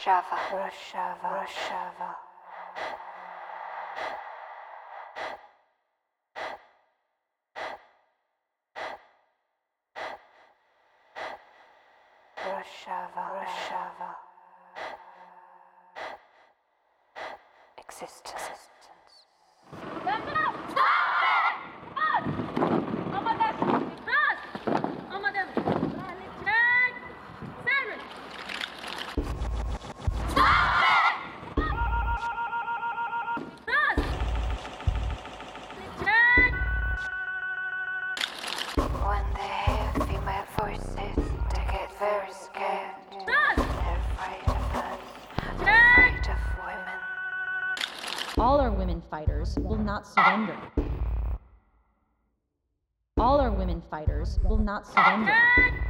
Rojava, Rojava, Rojava. Rojava, Rojava. Existence. When they hear female voices, they get very scared. They're afraid of us. They're afraid of women. All our women fighters will not surrender. All our women fighters will not surrender.